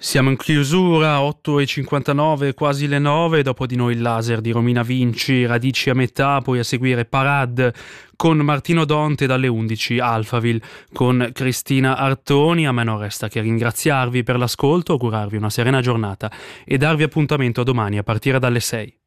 Siamo in chiusura, 8:59, quasi le 9, dopo di noi il laser di Romina Vinci, Radici a metà, poi a seguire Parade con Martino Donte dalle 11, Alphaville con Cristina Artoni. A me non resta che ringraziarvi per l'ascolto, augurarvi una serena giornata e darvi appuntamento a domani a partire dalle 6.